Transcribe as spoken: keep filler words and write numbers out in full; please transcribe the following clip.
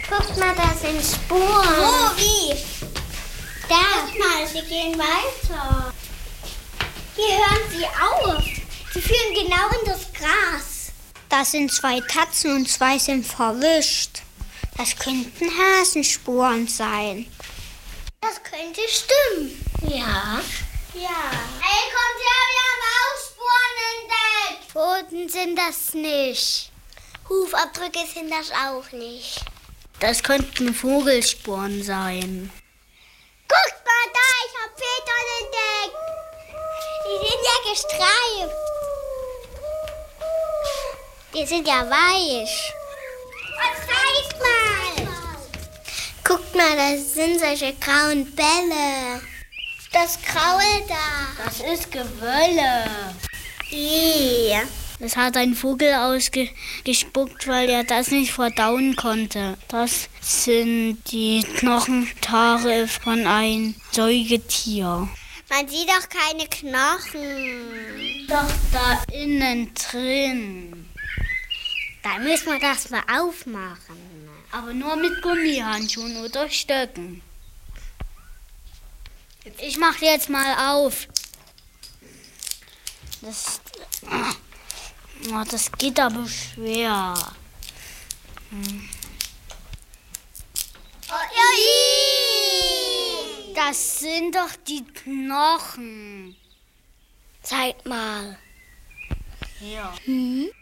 Guck mal, da sind Spuren. Wo, wie? Da. Guck mal, sie gehen weiter. Hier hören sie auf. Sie führen genau in das Gras. Das sind zwei Tatzen und zwei sind verwischt. Das könnten Hasenspuren sein. Das könnte stimmen. Ja. Ja. Ey, kommt her, wir haben auch Spuren entdeckt. Pfoten sind das nicht. Hufabdrücke sind das auch nicht. Das könnten Vogelspuren sein. Guckt mal da, ich habe Federn entdeckt. Die sind ja gestreift. Die sind ja weich. Was zeigt mal? Guckt mal, das sind solche grauen Bälle. Das Graue da. Das ist Gewölle. Yeah. Das hat ein Vogel ausgespuckt, weil er das nicht verdauen konnte. Das sind die Knochentare von einem Säugetier. Man sieht doch keine Knochen. Doch da innen drin. Da müssen wir das mal aufmachen. Aber nur mit Gummihandschuhen oder Stöcken. Ich mache jetzt mal auf. Das, oh, das geht aber schwer. Hm. Das sind doch die Knochen. Zeig mal. Ja. Hm?